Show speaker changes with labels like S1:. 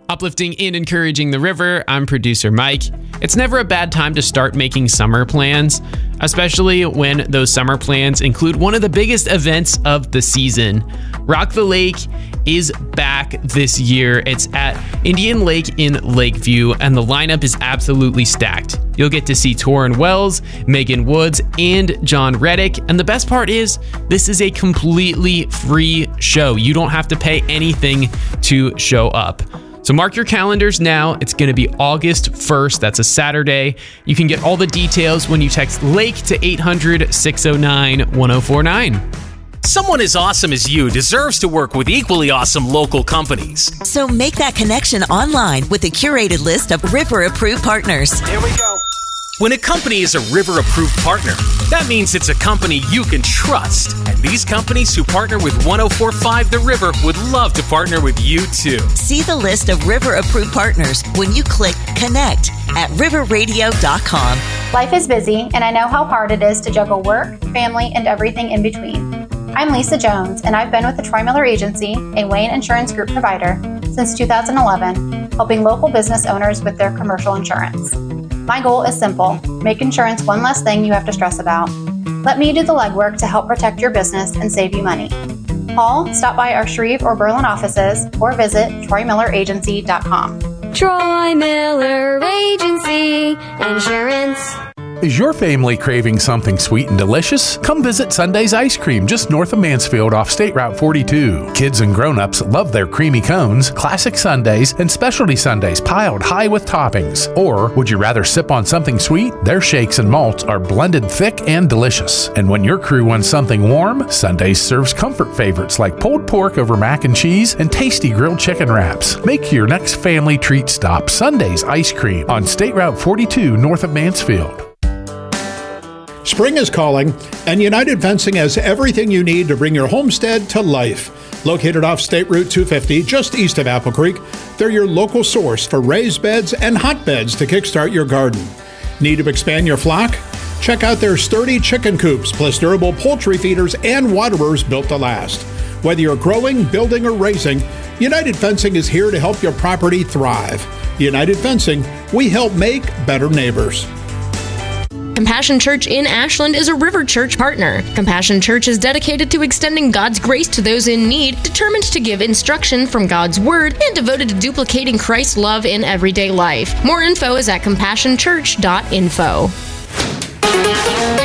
S1: Uplifting and encouraging the river, I'm producer Mike. It's never a bad time to start making summer plans, especially when those summer plans include one of the biggest events of the season. Rock the Lake is back this year. It's at Indian Lake in Lakeview, and the lineup is absolutely stacked. You'll get to see Torrin Wells, Megan Woods, and John Reddick. And the best part is, this is a completely free show. You don't have to pay anything to show up. So mark your calendars now. It's going to be August 1st. That's a Saturday. You can get all the details when you text LAKE to 800-609-1049.
S2: Someone as awesome as you deserves to work with equally awesome local companies.
S3: So make that connection online with a curated list of River-approved partners.
S2: Here we go. When a company is a River-approved partner, that means it's a company you can trust. And these companies who partner with 104.5 The River would love to partner with you too.
S3: See the list of River-approved partners when you click Connect at riverradio.com.
S4: Life is busy, and I know how hard it is to juggle work, family, and everything in between. I'm Lisa Jones, and I've been with the Troy Miller Agency, a Wayne Insurance Group provider, since 2011, helping local business owners with their commercial insurance. My goal is simple: make insurance one less thing you have to stress about. Let me do the legwork to help protect your business and save you money. Call, stop by our Shreve or Berlin offices, or visit TroyMillerAgency.com.
S5: Troy Miller Agency Insurance.
S6: Is your family craving something sweet and delicious? Come visit Sunday's Ice Cream just north of Mansfield off State Route 42. Kids and grown-ups love their creamy cones, classic sundaes, and specialty sundaes piled high with toppings. Or would you rather sip on something sweet? Their shakes and malts are blended thick and delicious. And when your crew wants something warm, Sundays serves comfort favorites like pulled pork over mac and cheese and tasty grilled chicken wraps. Make your next family treat stop Sunday's Ice Cream on State Route 42 north of Mansfield.
S7: Spring is calling, and United Fencing has everything you need to bring your homestead to life. Located off State Route 250, just east of Apple Creek, they're your local source for raised beds and hotbeds to kickstart your garden. Need to expand your flock? Check out their sturdy chicken coops, plus durable poultry feeders and waterers built to last. Whether you're growing, building, or raising, United Fencing is here to help your property thrive. United Fencing, we help make better neighbors.
S8: Compassion Church in Ashland is a River Church partner. Compassion Church is dedicated to extending God's grace to those in need, determined to give instruction from God's Word, and devoted to duplicating Christ's love in everyday life. More info is at compassionchurch.info.